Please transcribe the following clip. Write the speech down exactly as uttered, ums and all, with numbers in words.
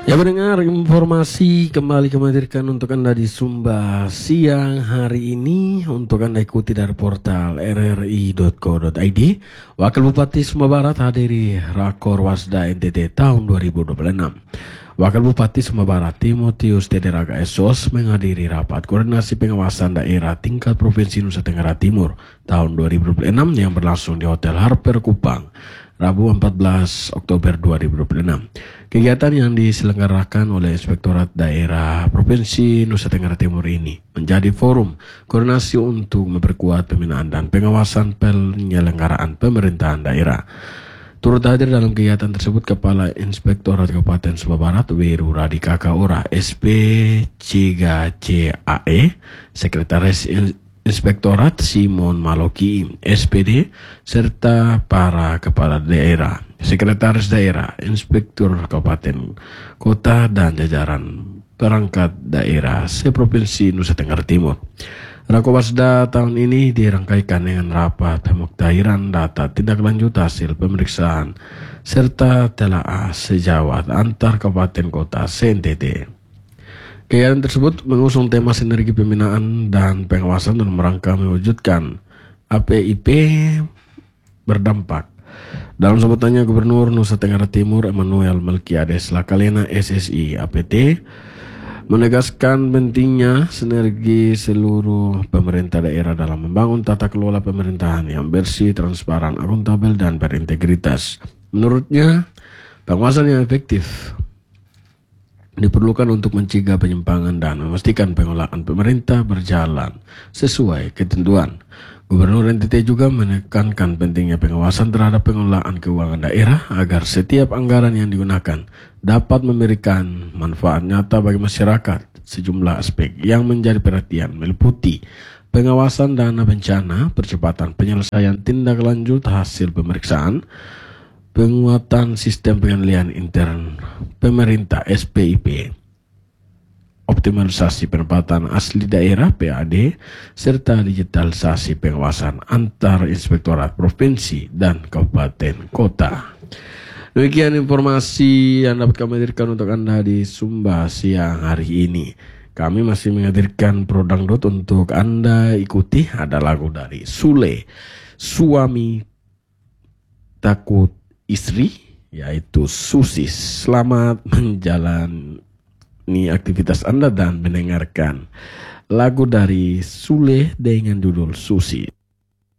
Ya pendengar, informasi kembali kami hadirkan untuk Anda di Sumba siang hari ini untuk Anda ikuti dari portal r r i dot co dot i d. Wakil Bupati Sumba Barat hadiri Rakor Wasda N T T tahun dua ribu dua puluh enam. Wakil Bupati Sumba Barat Timotius Tederaga S O S menghadiri rapat koordinasi pengawasan daerah tingkat Provinsi Nusa Tenggara Timur tahun dua ribu dua puluh enam yang berlangsung di Hotel Harper Kupang, Rabu empat belas Oktober dua ribu dua puluh enam. Kegiatan yang diselenggarakan oleh Inspektorat Daerah Provinsi Nusa Tenggara Timur ini menjadi forum koordinasi untuk memperkuat pembinaan dan pengawasan penyelenggaraan pemerintahan daerah. Turut hadir dalam kegiatan tersebut Kepala Inspektorat Kabupaten Sumba Barat Weru Radika Kaura S P tiga C A E, Sekretaris Inspektorat Simon Maloki S P D, serta para kepala daerah, sekretaris daerah, inspektur kabupaten, kota, dan jajaran perangkat daerah seprovinsi Nusa Tenggara Timur. Rakowasda tahun ini dirangkaikan dengan rapat pemuktahiran data tindak lanjut hasil pemeriksaan serta telaah sejawat antar kabupaten kota se en te te. Kegiatan tersebut mengusung tema sinergi pembinaan dan pengawasan dalam rangka mewujudkan A P I P berdampak. Dalam sambutannya, Gubernur Nusa Tenggara Timur Emmanuel Melkiades Lakalena S S I A P T menegaskan pentingnya sinergi seluruh pemerintah daerah dalam membangun tata kelola pemerintahan yang bersih, transparan, akuntabel, dan berintegritas. Menurutnya, pengawasan yang efektif diperlukan untuk mencegah penyimpangan dan memastikan pengelolaan pemerintah berjalan sesuai ketentuan. Gubernur N T T juga menekankan pentingnya pengawasan terhadap pengelolaan keuangan daerah agar setiap anggaran yang digunakan dapat memberikan manfaat nyata bagi masyarakat. Sejumlah aspek yang menjadi perhatian meliputi pengawasan dana bencana, percepatan penyelesaian tindak lanjut hasil pemeriksaan, penguatan sistem pengendalian intern pemerintah S P I P, optimalisasi penempatan asli daerah P A D, serta digitalisasi pengawasan antar inspektorat provinsi dan kabupaten kota. Demikian informasi yang dapat kami hadirkan untuk Anda di Sumba siang hari ini. Kami masih menghadirkan Pro Dangdut untuk Anda ikuti. Ada lagu dari Sule, Suami Takut Istri, yaitu Susis. Selamat menjalani aktivitas Anda dan mendengarkan lagu dari Sule dengan judul Susi.